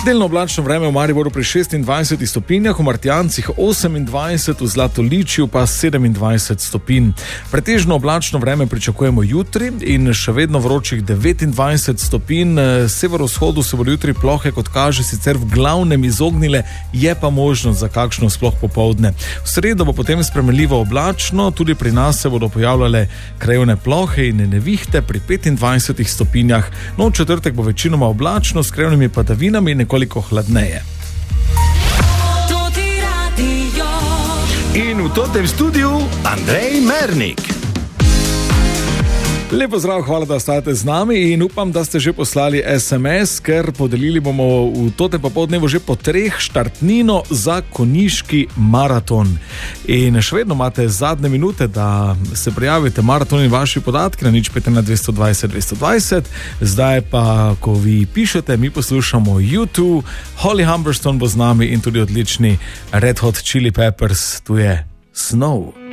Delno oblačno vreme v Mariboru pri 26 stopinjah, v Martjancih 28, v Zlatoličju pa 27 stopinj. Pretežno oblačno vreme pričakujemo jutri in še vedno vročih 29 stopinj. Severovzhodu se bodo jutri plohe, kot kaže, sicer v glavnem izognile, je pa možnost za kakšno sploh popoldne. V sredo bo potem spremenljivo oblačno, tudi pri nas se bodo pojavljale krajevne plohe in nevihte pri 25 stopinjah. No, v četrtek bo večinoma oblačno s krajevnimi padavinami in nekoliko hladneje. In v tem studiu Andrej Mernik. Lepo zdrav, hvala, da ostajate z nami in upam, da ste že poslali SMS, ker podelili bomo v totem popoldnevu že po 3 štartnino za konjiški maraton. In še vedno imate zadnje minute, da se prijavite maraton in vaši podatki na 015 220 220. Zdaj pa, ko vi pišete, mi poslušamo U2, Holly Humberstone bo z nami in tudi odlični Red Hot Chili Peppers, tu je Snow.